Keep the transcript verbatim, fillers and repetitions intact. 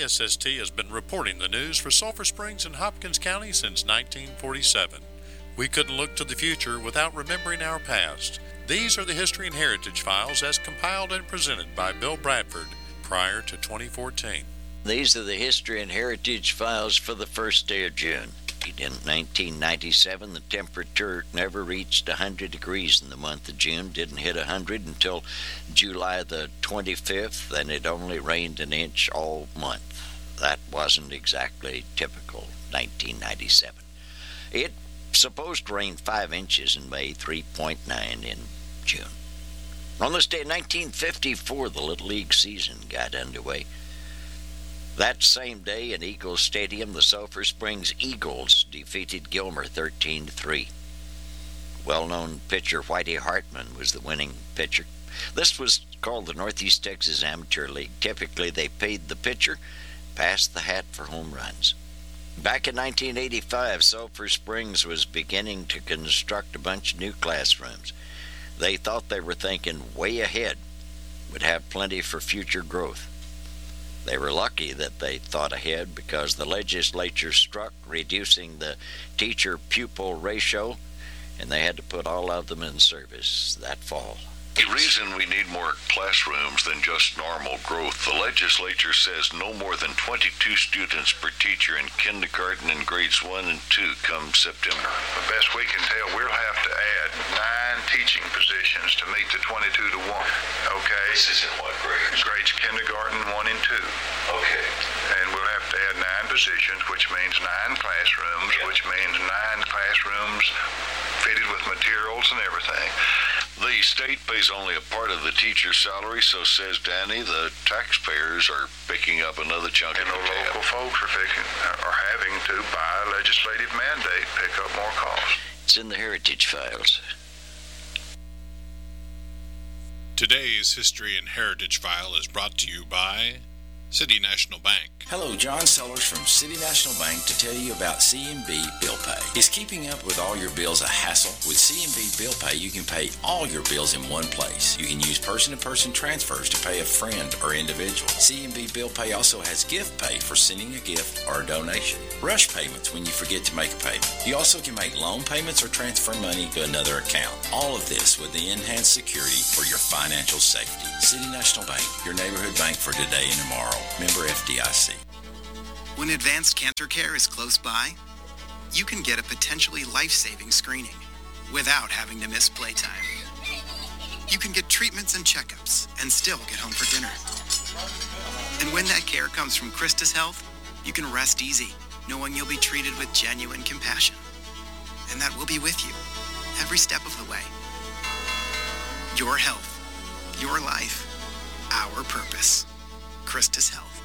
S S T has been reporting the news for Sulphur Springs and Hopkins County since nineteen forty-seven. We couldn't look to the future without remembering our past. These are the History and Heritage Files as compiled and presented by Bill Bradford prior to twenty fourteen. These are the History and Heritage Files for the first day of June. In nineteen ninety-seven, the temperature never reached one hundred degrees in the month of June. Didn't hit one hundred until July the twenty-fifth, and it only rained an inch all month. That wasn't exactly typical nineteen ninety-seven. It supposed to rain five inches in May, three point nine in June. On this day in nineteen fifty-four, the Little League season got underway. That same day in Eagles Stadium, the Sulphur Springs Eagles defeated Gilmer thirteen to three. Well-known pitcher Whitey Hartman was the winning pitcher. This was called the Northeast Texas Amateur League. Typically, they paid the pitcher, passed the hat for home runs. Back in nineteen eighty-five, Sulphur Springs was beginning to construct a bunch of new classrooms. They thought they were thinking way ahead, would have plenty for future growth. They were lucky that they thought ahead because the legislature struck reducing the teacher-pupil ratio, and they had to put all of them in service that fall. The reason we need more classrooms than just normal growth, the legislature says no more than twenty-two students per teacher in kindergarten and grades one and two come September. The best we can tell, we'll have to add nine teaching positions to meet the twenty-two to one. Okay? This is in what grades? Grades kindergarten one and two. Okay. And we'll have to add nine positions, which means nine classrooms, Yeah. which means nine classrooms fitted with materials and everything. The state pays only a part of the teacher's salary, so says Danny, the taxpayers are picking up another chunk And of the the tab. local folks are, fixing, are having to, by legislative mandate, pick up more costs. It's in the Heritage Files. Today's History and Heritage File is brought to you by City National Bank. Hello, John Sellers from City National Bank to tell you about C and B Bill Pay. Is keeping up with all your bills a hassle? With C and B Bill Pay, you can pay all your bills in one place. You can use person-to-person transfers to pay a friend or individual. C and B Bill Pay also has gift pay for sending a gift or a donation. Rush payments when you forget to make a payment. You also can make loan payments or transfer money to another account. All of this with the enhanced security for your financial safety. City National Bank, your neighborhood bank for today and tomorrow. Member F D I C. When advanced cancer care is close by, you can get a potentially life-saving screening without having to miss playtime. You can get treatments and checkups and still get home for dinner. And when that care comes from Christus Health, you can rest easy, knowing you'll be treated with genuine compassion, and that we'll be with you every step of the way. Your health, your life, our purpose. Christus Health.